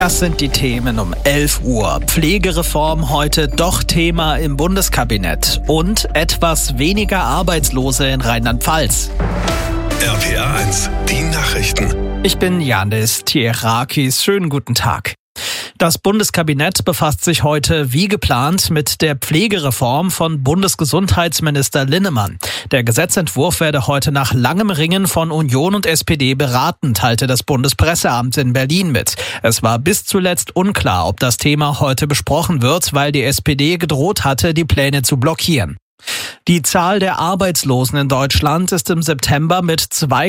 Das sind die Themen um 11 Uhr. Pflegereform heute doch Thema im Bundeskabinett. Und etwas weniger Arbeitslose in Rheinland-Pfalz. RPR 1, die Nachrichten. Ich bin Yannis Tierakis. Schönen guten Tag. Das Bundeskabinett befasst sich heute wie geplant mit der Pflegereform von Bundesgesundheitsminister Linnemann. Der Gesetzentwurf werde heute nach langem Ringen von Union und SPD beraten, teilte das Bundespresseamt in Berlin mit. Es war bis zuletzt unklar, ob das Thema heute besprochen wird, weil die SPD gedroht hatte, die Pläne zu blockieren. Die Zahl der Arbeitslosen in Deutschland ist im September mit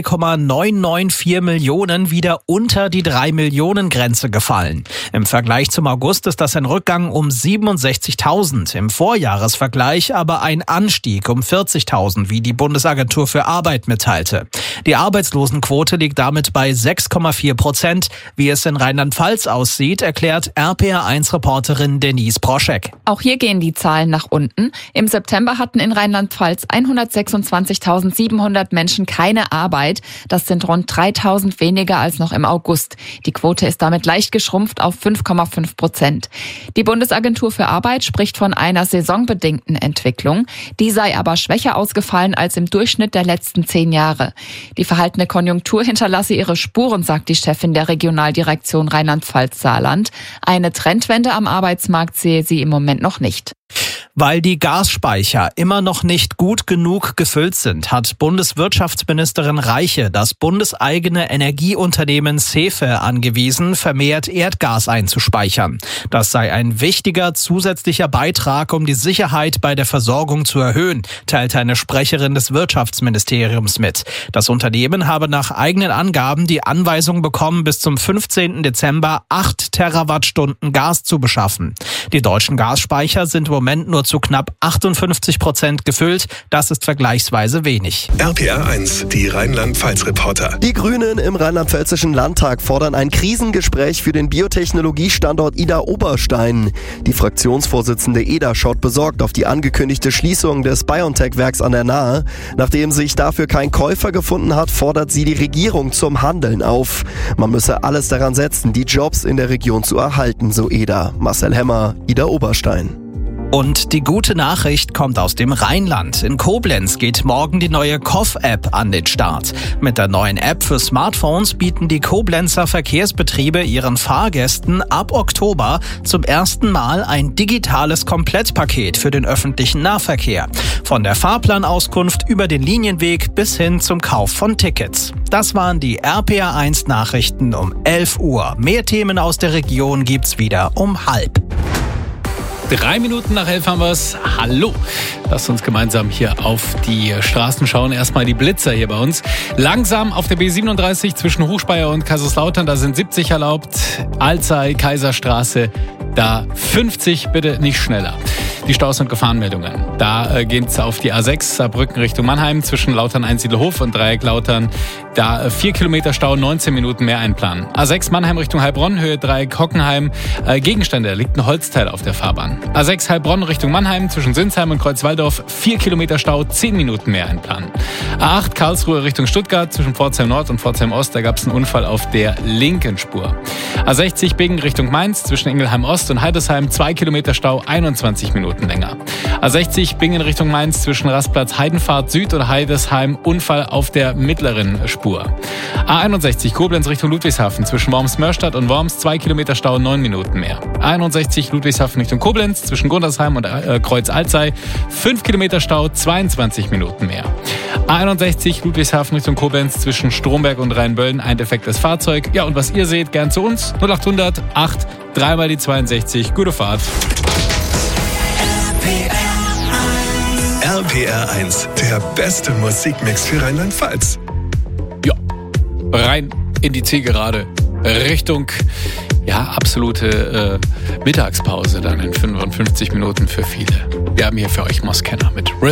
2,994 Millionen wieder unter die 3-Millionen-Grenze gefallen. Im Vergleich zum August ist das ein Rückgang um 67.000, im Vorjahresvergleich aber ein Anstieg um 40.000, wie die Bundesagentur für Arbeit mitteilte. Die Arbeitslosenquote liegt damit bei 6,4%. Wie es in Rheinland-Pfalz aussieht, erklärt RPR1-Reporterin Denise Broschek. Auch hier gehen die Zahlen nach unten. Im September hatten in Rheinland-Pfalz 126.700 Menschen keine Arbeit. Das sind rund 3.000 weniger als noch im August. Die Quote ist damit leicht geschrumpft auf 5,5%. Die Bundesagentur für Arbeit spricht von einer saisonbedingten Entwicklung. Die sei aber schwächer ausgefallen als im Durchschnitt der letzten 10 Jahre. Die verhaltene Konjunktur hinterlasse ihre Spuren, sagt die Chefin der Regionaldirektion Rheinland-Pfalz-Saarland. Eine Trendwende am Arbeitsmarkt sehe sie im Moment noch nicht. Weil die Gasspeicher immer noch nicht gut genug gefüllt sind, hat Bundeswirtschaftsministerin Reiche das bundeseigene Energieunternehmen SEFE angewiesen, vermehrt Erdgas einzuspeichern. Das sei ein wichtiger zusätzlicher Beitrag, um die Sicherheit bei der Versorgung zu erhöhen, teilte eine Sprecherin des Wirtschaftsministeriums mit. Das Unternehmen habe nach eigenen Angaben die Anweisung bekommen, bis zum 15. Dezember 8 Terawattstunden Gas zu beschaffen. Die deutschen Gasspeicher sind im Moment nur zu knapp 58% gefüllt. Das ist vergleichsweise wenig. RPR 1, die Rheinland-Pfalz-Reporter. Die Grünen im Rheinland-Pfälzischen Landtag fordern ein Krisengespräch für den Biotechnologiestandort Idar-Oberstein. Die Fraktionsvorsitzende Eder schaut besorgt auf die angekündigte Schließung des BioNTech-Werks an der Nahe. Nachdem sich dafür kein Käufer gefunden hat, fordert sie die Regierung zum Handeln auf. Man müsse alles daran setzen, die Jobs in der Region zu erhalten, so Eder. Marcel Hemmer, Idar-Oberstein. Und die gute Nachricht kommt aus dem Rheinland. In Koblenz geht morgen die neue KOF-App an den Start. Mit der neuen App für Smartphones bieten die Koblenzer Verkehrsbetriebe ihren Fahrgästen ab Oktober zum ersten Mal ein digitales Komplettpaket für den öffentlichen Nahverkehr. Von der Fahrplanauskunft über den Linienweg bis hin zum Kauf von Tickets. Das waren die RPR1 Nachrichten um 11 Uhr. Mehr Themen aus der Region gibt's wieder um 12:30. 3 Minuten nach 11 haben wir es. Hallo. Lasst uns gemeinsam hier auf die Straßen schauen. Erstmal die Blitzer hier bei uns. Langsam auf der B37 zwischen Hochspeyer und Kaiserslautern. Da sind 70 erlaubt. Alzey, Kaiserstraße. Da 50, bitte nicht schneller. Die Staus- und Gefahrenmeldungen. Da geht's auf die A6 Saarbrücken Richtung Mannheim zwischen Lautern-Einsiedelhof und Dreieck Lautern. Da 4 Kilometer Stau, 19 Minuten mehr einplanen. A6 Mannheim Richtung Heilbronn, Höhe Dreieck Hockenheim. Gegenstände, liegt ein Holzteil auf der Fahrbahn. A6 Heilbronn Richtung Mannheim zwischen Sinsheim und Kreuzwaldorf. 4 Kilometer Stau, 10 Minuten mehr einplanen. A8 Karlsruhe Richtung Stuttgart zwischen Pforzheim Nord und Pforzheim Ost. Da gab es einen Unfall auf der linken Spur. A60 Bingen Richtung Mainz zwischen Ingelheim Ost und Heidesheim. 2 Kilometer Stau, 21 Minuten länger. A60 Bingen Richtung Mainz zwischen Rastplatz Heidenfahrt Süd und Heidesheim. Unfall auf der mittleren Spur. A61 Koblenz Richtung Ludwigshafen zwischen Worms-Mörstadt und Worms. 2 Kilometer Stau, 9 Minuten mehr. A61 Ludwigshafen Richtung Koblenz zwischen Gundersheim und Kreuz-Alzey. 5 Kilometer Stau, 22 Minuten mehr. A61 Ludwigshafen Richtung Koblenz zwischen Stromberg und Rheinböllen. Ein defektes Fahrzeug. Ja, und was ihr seht, gern zu uns. 0800 8 3 mal die 62. Gute Fahrt. RPR 1, der beste Musikmix für Rheinland-Pfalz. Ja, rein in die Zielgerade. Richtung, absolute Mittagspause dann in 55 Minuten für viele. Wir haben hier für euch Moskenner mit